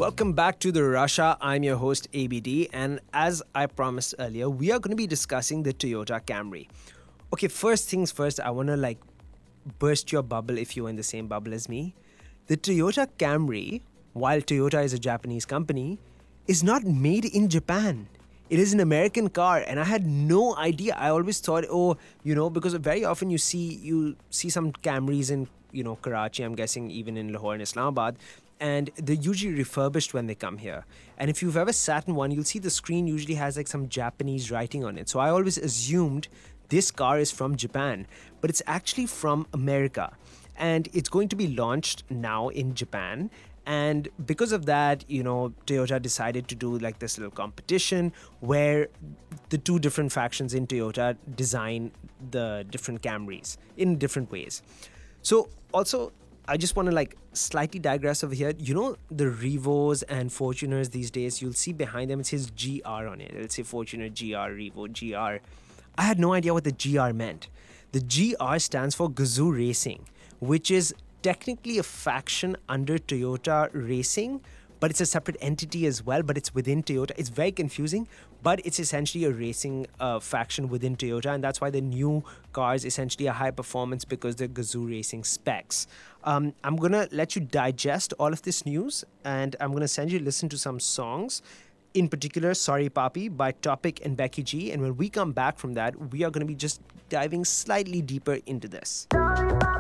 Welcome back to the Russia. I'm your host ABD, and as I promised earlier, we are going to be discussing the Toyota Camry. Okay, first things first, I want to burst your bubble if you're in the same bubble as me. The Toyota Camry, while Toyota is a Japanese company, is not made in Japan. It is an American car, and I had no idea. I always thought, because very often you see some Camrys in Karachi. I'm guessing even in Lahore and Islamabad, and they're usually refurbished when they come here. And if you've ever sat in one, you'll see the screen usually has some Japanese writing on it. So I always assumed this car is from Japan, but it's actually from America, and it's going to be launched now in Japan. And because of that, Toyota decided to do this little competition where the two different factions in Toyota design the different Camrys in different ways. So also, I just want to slightly digress over here. The Revos and Fortuners these days, you'll see behind them, it says GR on it. It'll say Fortuner GR, Revo GR. I had no idea what the GR meant. The GR stands for Gazoo Racing, which is technically a faction under Toyota Racing, but it's a separate entity as well, but it's within Toyota. It's very confusing, but it's essentially a racing faction within Toyota, and that's why the new cars essentially are high performance because they're Gazoo Racing specs. I'm going to let you digest all of this news, and I'm going to send you to listen to some songs. In particular, Sorry Papi by Topic and Becky G. And when we come back from that, we are going to be just diving slightly deeper into this.